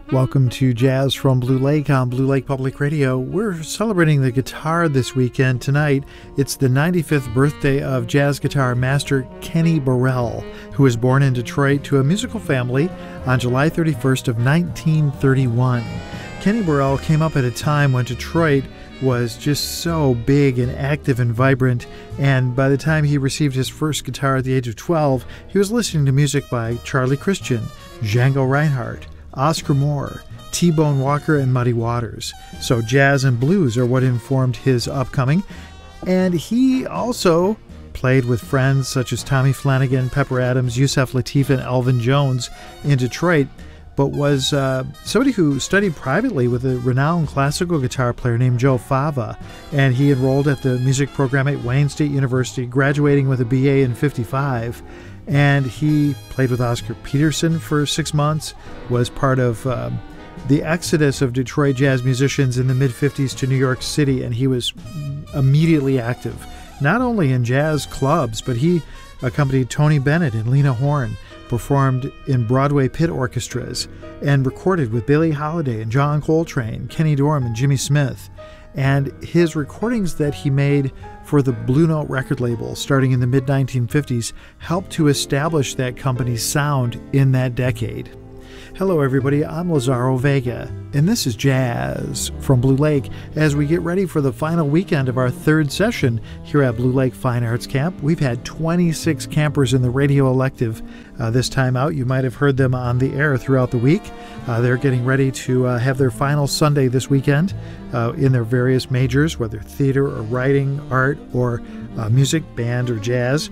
Welcome to Jazz from Blue Lake on Blue Lake Public Radio. We're celebrating the guitar this weekend. Tonight, it's the 95th birthday of jazz guitar master Kenny Burrell, who was born in Detroit to a musical family on July 31st of 1931. Kenny Burrell came up at a time when Detroit was just so big and active and vibrant, and by the time he received his first guitar at the age of 12, he was listening to music by Charlie Christian, Django Reinhardt, Oscar Moore, T-Bone Walker, and Muddy Waters. So jazz and blues are what informed his upcoming. And he also played with friends such as Tommy Flanagan, Pepper Adams, Yusef Lateef, and Elvin Jones in Detroit, but was somebody who studied privately with a renowned classical guitar player named Joe Fava. And he enrolled at the music program at Wayne State University, graduating with a BA in '55. And he played with Oscar Peterson for 6 months, was part of the exodus of Detroit jazz musicians in the mid-'50s to New York City, and he was immediately active, not only in jazz clubs, but he accompanied Tony Bennett and Lena Horne, performed in Broadway pit orchestras, and recorded with Billie Holiday and John Coltrane, Kenny Dorham, and Jimmy Smith. And his recordings that he made for the Blue Note record label starting in the mid-1950s helped to establish that company's sound in that decade. Hello everybody, I'm Lazaro Vega, and this is Jazz from Blue Lake as we get ready for the final weekend of our third session here at Blue Lake Fine Arts Camp. We've had 26 campers in the radio elective this time out. You might have heard them on the air throughout the week. They're getting ready to have their final Sunday this weekend in their various majors, whether theater or writing, art or music, band or jazz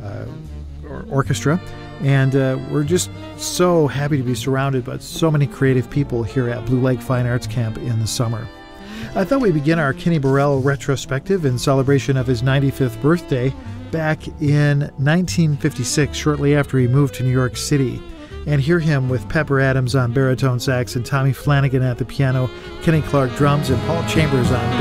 or orchestra. And we're just so happy to be surrounded by so many creative people here at Blue Lake Fine Arts Camp in the summer. I thought we'd begin our Kenny Burrell retrospective in celebration of his 95th birthday back in 1956, shortly after he moved to New York City, and hear him with Pepper Adams on baritone sax and Tommy Flanagan at the piano, Kenny Clark drums, and Paul Chambers on bass.